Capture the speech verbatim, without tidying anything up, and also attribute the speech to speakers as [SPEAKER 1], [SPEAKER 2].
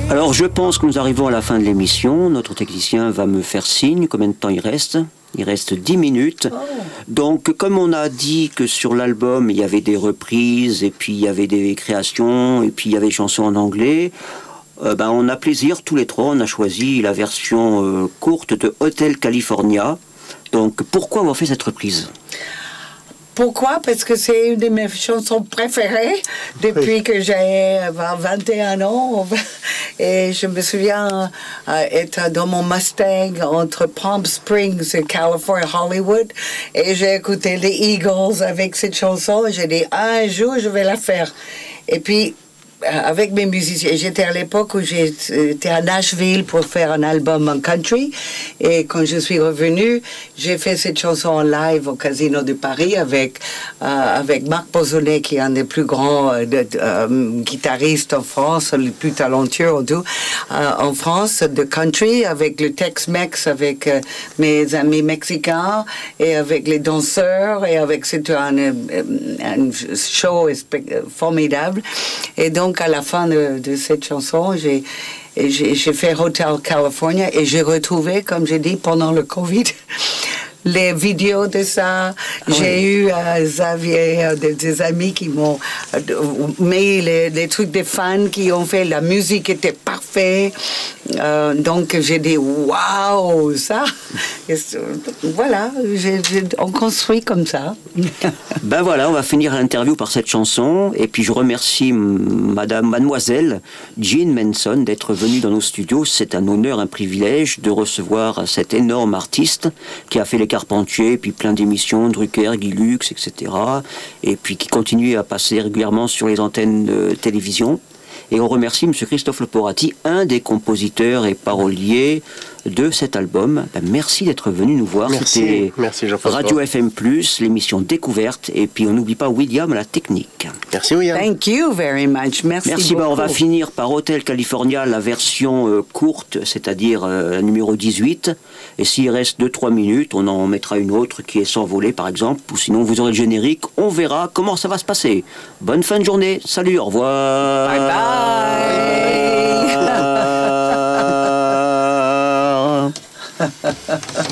[SPEAKER 1] Alors je pense que nous arrivons à la fin de l'émission. Notre technicien va me faire signe. Combien de temps il reste ? Il reste dix minutes. Oh. Donc comme on a dit que sur l'album il y avait des reprises et puis il y avait des créations et puis il y avait des chansons en anglais, euh, ben, on a plaisir tous les trois. On a choisi la version euh, courte de Hotel California. Donc pourquoi avoir fait cette reprise ?
[SPEAKER 2] Pourquoi ? Parce que c'est une de mes chansons préférées depuis oui. que j'ai vingt et un ans. Et je me souviens euh, être dans mon Mustang entre Palm Springs et California, Hollywood. Et j'ai écouté les Eagles avec cette chanson. Et j'ai dit, un jour, je vais la faire. Et puis, avec mes musiciens, j'étais à l'époque où j'étais à Nashville pour faire un album en country, et quand je suis revenue, j'ai fait cette chanson en live au Casino de Paris avec euh, avec Marc Bozonnet, qui est un des plus grands euh, de, euh, guitaristes en France, le plus talentueux en tout, euh, en France, de country, avec le Tex-Mex, avec euh, mes amis mexicains, et avec les danseurs, et avec c'était un, un show formidable. Et donc Donc, à la fin de, de cette chanson, j'ai, j'ai, j'ai fait Hotel California et j'ai retrouvé, comme j'ai dit, pendant le Covid, les vidéos de ça. Ah j'ai oui. eu euh, Xavier, euh, des, des amis qui m'ont euh, mis les, les trucs des fans qui ont fait. La musique était parfaite. Euh, donc, j'ai dit, waouh, ça. Et, voilà, j'ai, j'ai, on construit comme ça.
[SPEAKER 1] Ben voilà, on va finir l'interview par cette chanson. Et puis, je remercie Madame, Mademoiselle Jean Manson d'être venue dans nos studios. C'est un honneur, un privilège de recevoir cet énorme artiste qui a fait les Carpentier, puis plein d'émissions, Drucker, Guy Lux, et cetera. Et puis qui continue à passer régulièrement sur les antennes de télévision. Et on remercie M. Christophe Leporati, un des compositeurs et paroliers de cet album. Ben, merci d'être venu nous voir.
[SPEAKER 3] Merci,
[SPEAKER 1] C'était
[SPEAKER 3] merci Jean-François.
[SPEAKER 1] Radio F M plus, l'émission Découverte. Et puis on n'oublie pas William à la technique.
[SPEAKER 3] Merci William.
[SPEAKER 2] Thank you very much. Merci,
[SPEAKER 1] merci
[SPEAKER 2] beaucoup.
[SPEAKER 1] Ben, on va finir par Hotel California, la version euh, courte, c'est-à-dire euh, la numéro dix-huit. Et s'il reste deux trois minutes, on en mettra une autre qui est S'envoler par exemple. Ou sinon vous aurez le générique. On verra comment ça va se passer. Bonne fin de journée. Salut, au revoir.
[SPEAKER 2] Bye bye.
[SPEAKER 1] bye.